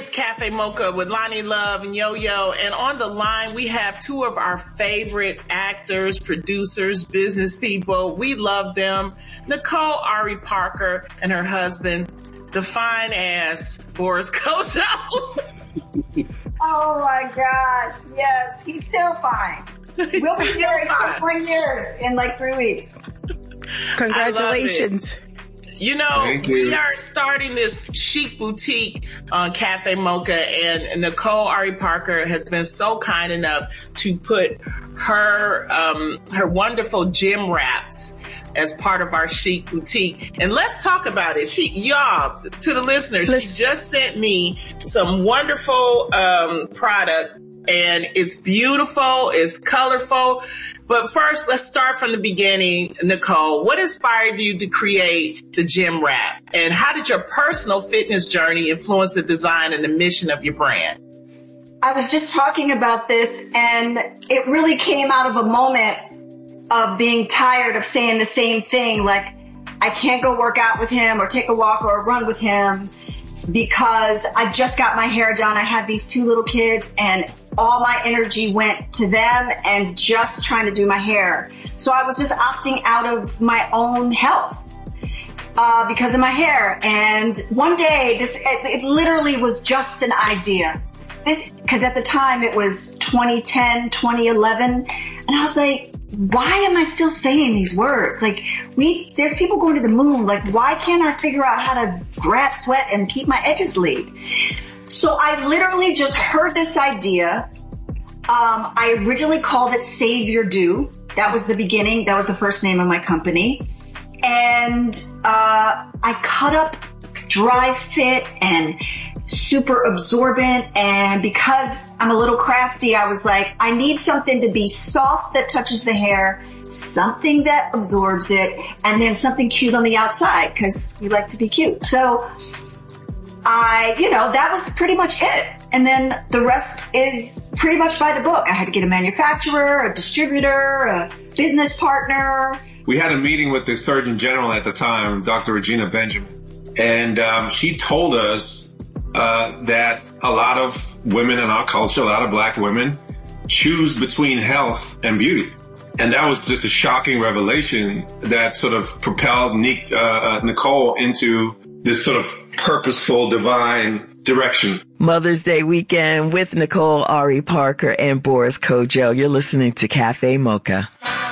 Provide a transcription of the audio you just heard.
it's Cafe Mocha with Lonnie Love and Yo-Yo. And on the line, we have two of our favorite actors, producers, business people. We love them. Nicole Ari Parker and her husband, the fine ass Boris Kodjoe. Oh my gosh. Yes, he's still fine. We'll be married for 4 years in like 3 weeks. Congratulations. You know, we are starting this chic boutique on Cafe Mocha, and Nicole Ari Parker has been so kind enough to put her wonderful gym wraps as part of our chic boutique. And let's talk about it. Y'all, to the listeners, she just sent me some wonderful product, and it's beautiful, it's colorful. But first, let's start from the beginning. Nicole, what inspired you to create the gym wrap? And how did your personal fitness journey influence the design and the mission of your brand? I was just talking about this, and it really came out of a moment of being tired of saying the same thing. Like, I can't go work out with him or take a walk or a run with him because I just got my hair done. I have these 2 little kids, and all my energy went to them and just trying to do my hair. So I was just opting out of my own health because of my hair. And one day, it literally was just an idea. Because at the time it was 2010, 2011, and I was like, why am I still saying these words? Like, there's people going to the moon. Like, why can't I figure out how to grab sweat and keep my edges lead? So I literally just heard this idea. I originally called it Save Your Do. That was the beginning. That was the first name of my company. And I cut up Dry Fit and super absorbent. And because I'm a little crafty, I was like, I need something to be soft that touches the hair, something that absorbs it, and then something cute on the outside because we like to be cute. So that was pretty much it. And then the rest is pretty much by the book. I had to get a manufacturer, a distributor, a business partner. We had a meeting with the Surgeon General at the time, Dr. Regina Benjamin. And she told us that a lot of women in our culture, a lot of Black women, choose between health and beauty. And that was just a shocking revelation that sort of propelled Nicole into this sort of purposeful, divine direction. Mother's Day weekend with Nicole Ari Parker and Boris Kodjoe. You're listening to Cafe Mocha.